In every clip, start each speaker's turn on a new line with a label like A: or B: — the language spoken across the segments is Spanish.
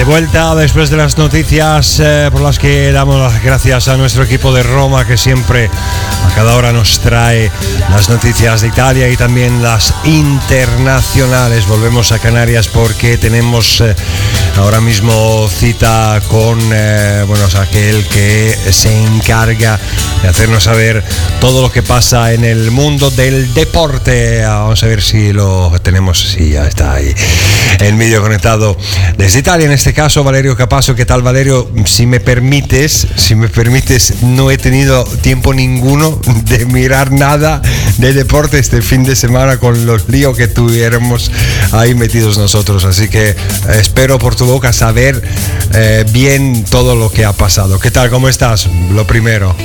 A: De vuelta después de las noticias por las que damos las gracias a nuestro equipo de Roma, que siempre a cada hora nos trae las noticias de Italia y también las internacionales. Volvemos a Canarias porque tenemos ahora mismo cita con aquel que se encarga de hacernos saber todo lo que pasa en el mundo del deporte. Vamos a ver si lo tenemos. Sí, ya está ahí el vídeo conectado desde Italia, en este caso Valerio Capasso. ¿Qué tal, Valerio? Si me permites, no he tenido tiempo ninguno de mirar nada de deporte este fin de semana con los líos que tuviéramos ahí metidos nosotros, así que espero por tu boca saber bien todo lo que ha pasado. ¿Qué tal? ¿Cómo estás? Lo primero.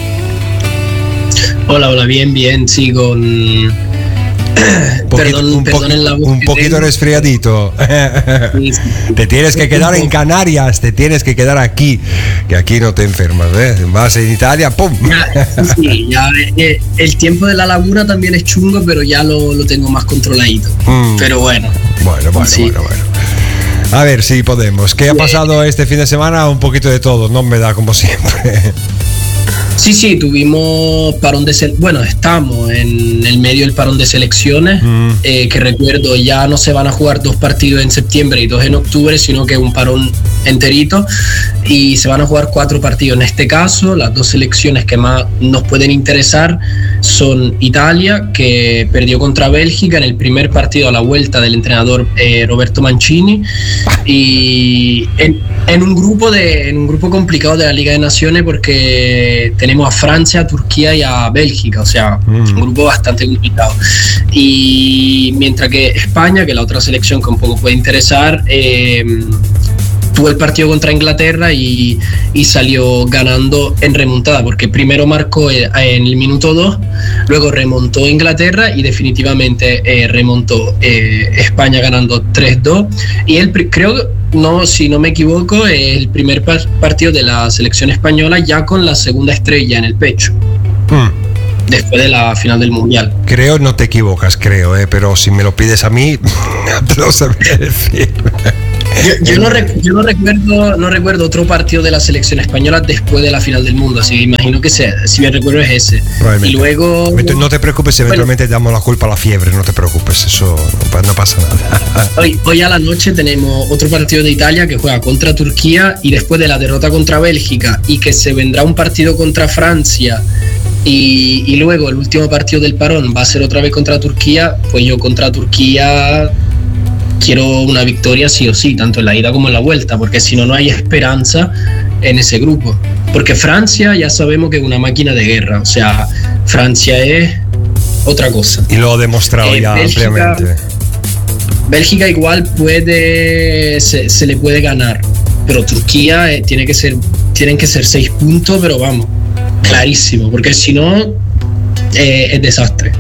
B: Hola, bien, sí, con... Perdón en la voz.
A: Un poquito resfriadito.
B: Sí.
A: Te tienes que quedar en Canarias, te tienes que quedar aquí, que aquí no te enfermas, ¿eh? Vas en Italia, ¡pum!
B: Sí, ya, el tiempo de la laguna también es chungo, pero ya lo tengo más controladito. Pero bueno.
A: Bueno. A ver si podemos. ¿Qué ha pasado este fin de semana? Un poquito de todo, no me da como siempre.
B: Sí, tuvimos parón de estamos en el medio del parón de selecciones, que recuerdo, ya no se van a jugar 2 partidos en septiembre y 2 en octubre, sino que un parón enterito, y se van a jugar 4 partidos. En este caso, las 2 selecciones que más nos pueden interesar son Italia, que perdió contra Bélgica en el primer partido a la vuelta del entrenador Roberto Mancini, y en un grupo complicado de la Liga de Naciones, porque tenemos a Francia, a Turquía y a Bélgica, o sea, un grupo bastante complicado. Y mientras que España, que es la otra selección que un poco puede interesar, tuvo el partido contra Inglaterra y salió ganando en remontada, porque primero marcó en el minuto 2, luego remontó Inglaterra y definitivamente remontó España ganando 3-2, y creo, si no me equivoco, es el primer partido de la selección española ya con la segunda estrella en el pecho. Después de la final del Mundial.
A: Creo, no te equivocas, pero si me lo pides a mí, te lo sabría decir.
B: Yo no recuerdo otro partido de la selección española después de la final del mundo, así que imagino que si me recuerdo es ese. Y luego...
A: No te preocupes, eventualmente damos la culpa a la fiebre, no te preocupes, eso no pasa nada.
B: Hoy a la noche tenemos otro partido de Italia que juega contra Turquía, y después de la derrota contra Bélgica, y que se vendrá un partido contra Francia, y luego el último partido del parón va a ser otra vez contra Turquía. Pues yo contra Turquía quiero una victoria sí o sí, tanto en la ida como en la vuelta, porque si no, no hay esperanza en ese grupo. Porque Francia ya sabemos que es una máquina de guerra, o sea, Francia es otra cosa.
A: Y lo ha demostrado ya ampliamente.
B: Bélgica igual se le puede ganar, pero Turquía tienen que ser 6 puntos, pero vamos, clarísimo, porque si no es desastre.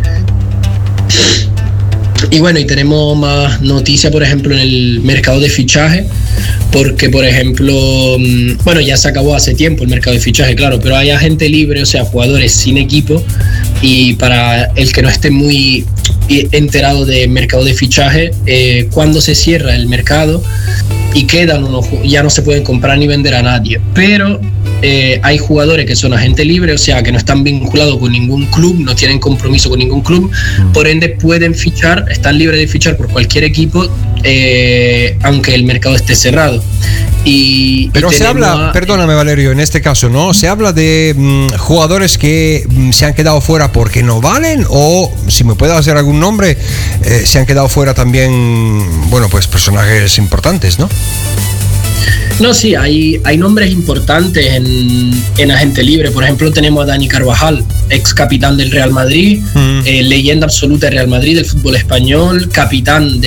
B: Y bueno, y tenemos más noticias, por ejemplo, en el mercado de fichaje, porque, por ejemplo, ya se acabó hace tiempo el mercado de fichaje, claro, pero hay agente libre, o sea, jugadores sin equipo, y para el que no esté muy enterado de mercado de fichaje, cuando se cierra el mercado y quedan ya no se pueden comprar ni vender a nadie, pero hay jugadores que son agente libre, o sea, que no están vinculados con ningún club, no tienen compromiso con ningún club, por ende pueden fichar, están libres de fichar por cualquier equipo, aunque el mercado esté cerrado.
A: Pero se habla, perdóname Valerio, en este caso, ¿no? ¿Se habla de jugadores que se han quedado fuera porque no valen? O, si me puedes hacer algún nombre, se han quedado fuera también, pues personajes importantes, ¿no?
B: No, sí, hay nombres importantes en agente libre. Por ejemplo, tenemos a Dani Carvajal, ex capitán del Real Madrid, leyenda absoluta del Real Madrid, del fútbol español, capitán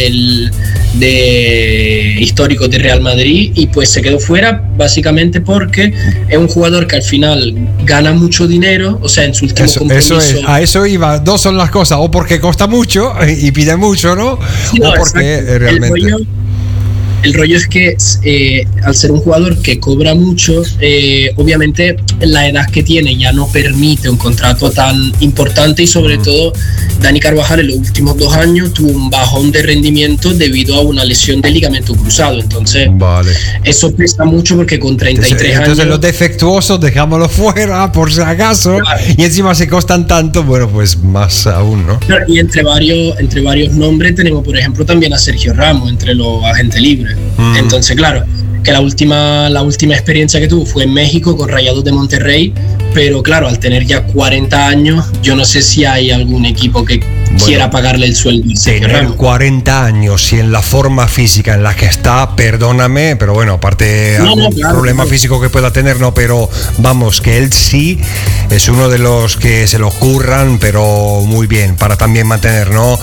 B: histórico de Real Madrid, y pues se quedó fuera básicamente porque es un jugador que al final gana mucho dinero, o sea, en su último compromiso.
A: A eso iba, 2 son las cosas, o porque cuesta mucho y pide mucho, ¿no? Sí, o porque realmente...
B: el rollo es que al ser un jugador que cobra mucho, obviamente la edad que tiene ya no permite un contrato tan importante y sobre todo Dani Carvajal en los últimos 2 años tuvo un bajón de rendimiento debido a una lesión del ligamento cruzado. Entonces, eso pesa mucho porque con 33 años...
A: Entonces los defectuosos dejámoslo fuera por si acaso, claro. Y encima se costan tanto, bueno, pues más aún, ¿no?
B: Y entre varios nombres tenemos, por ejemplo, también a Sergio Ramos entre los agentes libres. Entonces, claro, que la última experiencia que tuvo fue en México con Rayados de Monterrey, pero claro, al tener ya 40 años, yo no sé si hay algún equipo que quiera pagarle el sueldo.
A: Tener 40 años y en la forma física en la que está, perdóname, pero bueno, aparte algún problema físico que pueda tener, no, pero vamos, que él sí es uno de los que se lo curran, pero muy bien, para también mantener, ¿no?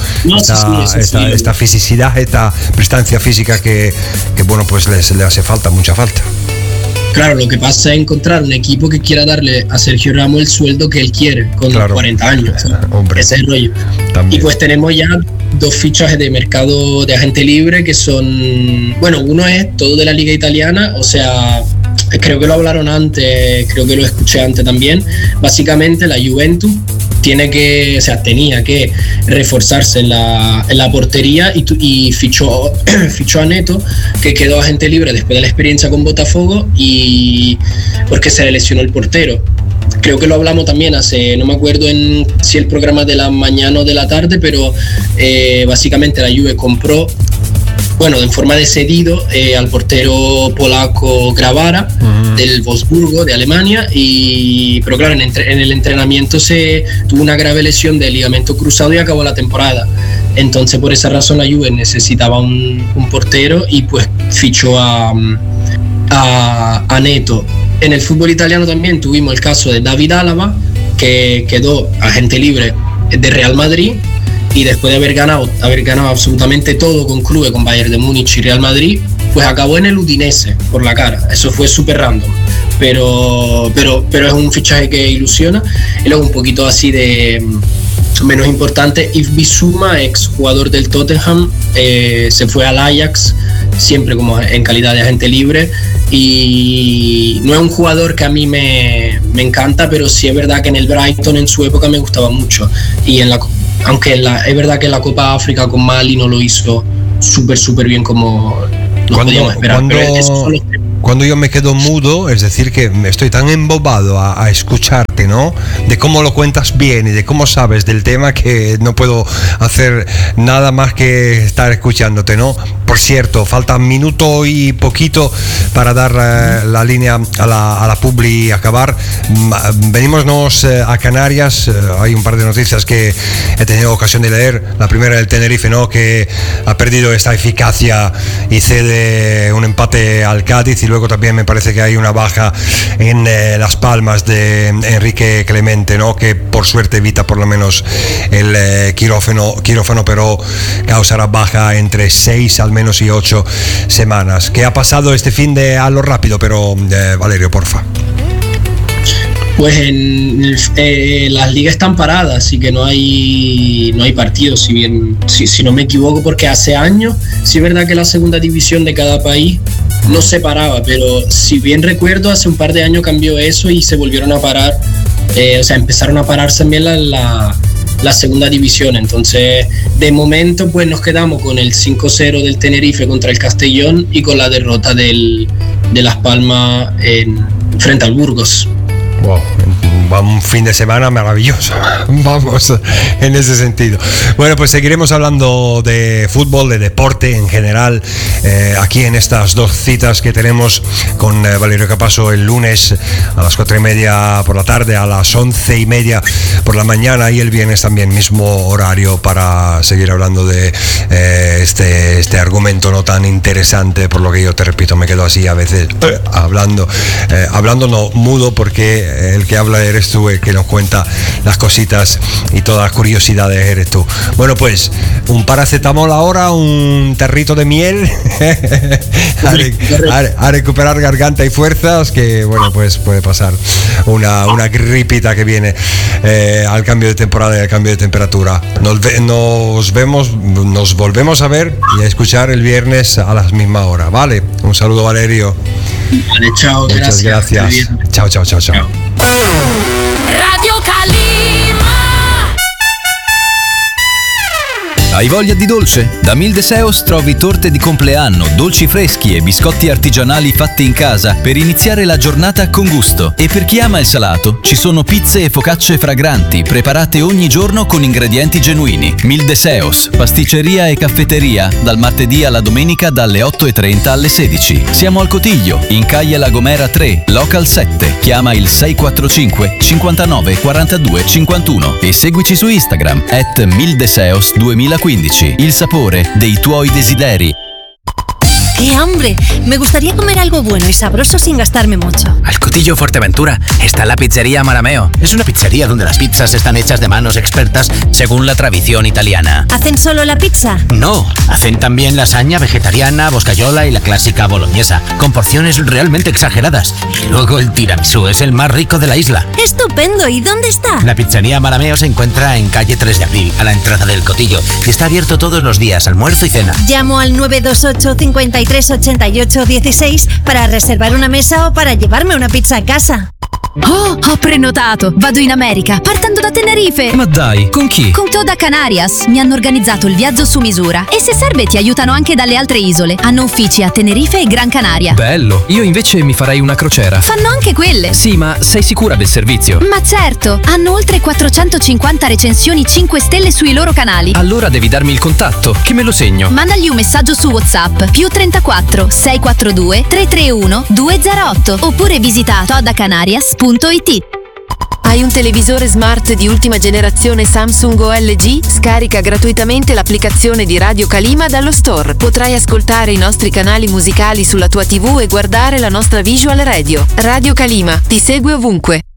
A: Esta fisicidad, esta prestancia física que bueno, pues le hace mucha falta.
B: Claro, lo que pasa es encontrar un equipo que quiera darle a Sergio Ramos el sueldo que él quiere con 40 años. Hombre, ese es el rollo. También. Y pues tenemos ya 2 fichajes de mercado de agente libre que son, bueno, uno es todo de la liga italiana, o sea, creo que lo hablaron antes, creo que lo escuché antes también. Básicamente la Juventus tenía que reforzarse en la portería y fichó a Neto, que quedó agente libre después de la experiencia con Botafogo y porque se le lesionó el portero. Creo que lo hablamos también hace, no me acuerdo si el programa de la mañana o de la tarde, pero básicamente la Juve compró, bueno, en forma de cedido al portero polaco Gravara, del Wolfsburgo de Alemania, pero claro, en el entrenamiento se tuvo una grave lesión de ligamento cruzado y acabó la temporada. Entonces por esa razón la Juve necesitaba un portero y pues fichó a Neto. En el fútbol italiano también tuvimos el caso de David Alaba, que quedó agente libre de Real Madrid, y después de haber ganado absolutamente todo con clubes, con Bayern de Múnich y Real Madrid, pues acabó en el Udinese por la cara. Eso fue súper random, pero es un fichaje que ilusiona. Y luego un poquito así de menos importante, Yves Bissouma, ex jugador del Tottenham, se fue al Ajax, siempre como en calidad de agente libre, y no es un jugador que a mí me encanta, pero sí es verdad que en el Brighton en su época me gustaba mucho, y aunque es verdad que en la Copa África con Mali no lo hizo súper bien como nos podíamos esperar.
A: Cuando yo me quedo mudo, es decir, que me estoy tan embobado a escucharte, ¿no? De cómo lo cuentas bien y de cómo sabes del tema, que no puedo hacer nada más que estar escuchándote, ¿no? Por cierto, falta un minuto y poquito para dar la línea a la publi y acabar. Venímonos a Canarias. Hay un par de noticias que he tenido ocasión de leer. La primera del Tenerife, ¿no? Que ha perdido esta eficacia y cede un empate al Cádiz. Y luego también me parece que hay una baja en Las Palmas de Enrique Clemente, ¿no? Que por suerte evita por lo menos el quirófano, pero causará baja entre 6 al menos y 8 semanas. ¿Qué ha pasado este fin de a lo rápido? Pero Valerio, porfa.
B: Pues las ligas están paradas, así que no hay partidos, si no me equivoco, porque hace años, sí es verdad que la segunda división de cada país no se paraba, pero si bien recuerdo, hace un par de años cambió eso y se volvieron a parar, empezaron a pararse también la segunda división. Entonces, de momento, pues nos quedamos con el 5-0 del Tenerife contra el Castellón y con la derrota de Las Palmas frente al Burgos.
A: Wow, un fin de semana maravilloso, vamos, en ese sentido. Bueno, pues seguiremos hablando de fútbol, de deporte en general, aquí en estas 2 citas que tenemos con Valerio Capasso el lunes a las 4:30 por la tarde, a las 11:30 por la mañana, y el viernes también mismo horario, para seguir hablando de este argumento no tan interesante, por lo que yo te repito, me quedo así a veces hablando no mudo, porque el que habla eres eres tú el que nos cuenta las cositas y todas las curiosidades eres tú. Bueno, pues un paracetamol ahora, un tarrito de miel a recuperar garganta y fuerzas, que bueno, pues puede pasar una gripita que viene al cambio de temporada y al cambio de temperatura. Nos volvemos a ver y a escuchar el viernes a la misma hora, ¿vale? Un saludo, Valerio.
B: Vale, chao.
A: Muchas gracias. Chao.
C: Radio Calima.
D: Hai voglia di dolce? Da Mildeseos trovi torte di compleanno, dolci freschi e biscotti artigianali fatti in casa per iniziare la giornata con gusto. E per chi ama il salato, ci sono pizze e focacce fragranti preparate ogni giorno con ingredienti genuini. Mildeseos, pasticceria e caffetteria, dal martedì alla domenica dalle 8:30 alle 16. Siamo al Cotiglio, in Calle La Gomera 3, Local 7. Chiama il 645 59 42 51 e seguici su Instagram @mildeseos2015. Il sapore dei tuoi desideri.
E: ¡Qué hambre! Me gustaría comer algo bueno y sabroso sin gastarme mucho.
F: Al Cotillo Fuerteventura está la pizzería Marameo. Es una pizzería donde las pizzas están hechas de manos expertas según la tradición italiana.
E: ¿Hacen solo la pizza?
F: No, hacen también lasaña vegetariana, boscayola y la clásica boloñesa, con porciones realmente exageradas. Y luego el tiramisú es el más rico de la isla.
E: ¡Estupendo! ¿Y dónde está?
F: La pizzería Marameo se encuentra en calle 3 de Abril, a la entrada del Cotillo, y está abierto todos los días, almuerzo y cena.
E: Llamo al 928 53 88 16 para reservar una mesa o para llevarme una pizza a casa.
C: Oh, ho prenotato. Vado in America, partendo da Tenerife.
D: Ma dai, con chi?
C: Con Toda Canarias. Mi hanno organizzato il viaggio su misura e se serve ti aiutano anche dalle altre isole. Hanno uffici a Tenerife e Gran Canaria.
D: Bello, io invece mi farei una crociera.
C: Fanno anche quelle.
D: Sì, ma sei sicura del servizio?
C: Ma certo, hanno oltre 450 recensioni 5 stelle sui loro canali.
D: Allora devi darmi il contatto, che me lo segno.
C: Mandagli un messaggio su WhatsApp +34 642 331 208 oppure visita todacanarias.it.
G: Hai un televisore smart di ultima generazione Samsung o LG? Scarica gratuitamente l'applicazione di Radio Calima dallo store. Potrai ascoltare i nostri canali musicali sulla tua TV e guardare la nostra visual radio. Radio Calima ti segue ovunque.